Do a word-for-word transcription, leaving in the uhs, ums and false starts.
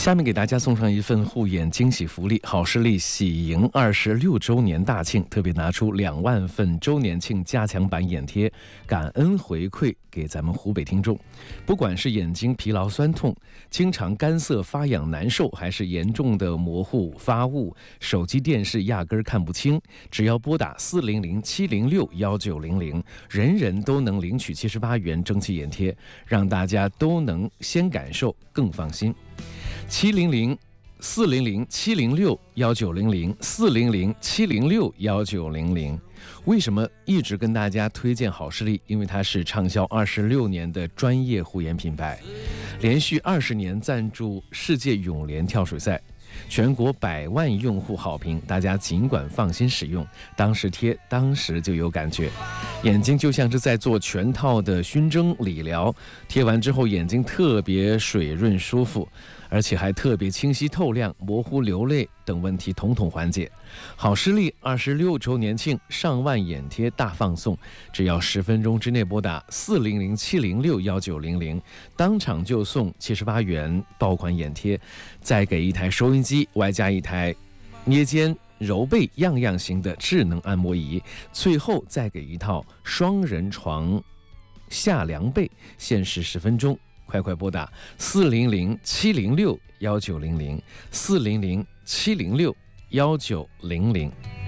下面给大家送上一份护眼惊喜福利，好视力喜迎二十六周年大庆，特别拿出两万份周年庆加强版眼贴，感恩回馈给咱们湖北听众。不管是眼睛疲劳酸痛、经常干涩发痒难受，还是严重的模糊发雾、手机电视压根看不清，只要拨打四零零七零六幺九零零，人人都能领取七十八元蒸汽眼贴，让大家都能先感受更放心。七零零四零零七零六幺九零零四零零七零六幺九零零。为什么一直跟大家推荐好视力？因为它是畅销二十六年的专业护眼品牌，连续二十年赞助世界泳联跳水赛，全国百万用户好评，大家尽管放心使用，当时贴当时就有感觉，眼睛就像是在做全套的熏蒸理疗，贴完之后眼睛特别水润舒服，而且还特别清晰透亮，模糊流泪等问题统统缓解。好视力二十六周年庆上万眼贴大放送，只要十分钟之内拨打四零零七零六幺九零零，当场就送七十八元爆款眼贴，再给一台收音机，外加一台捏肩揉背样样型的智能按摩仪，最后再给一套双人床下凉被，限时十分钟。快快拨打四零零七零六幺九零零四零零七零六幺九零零。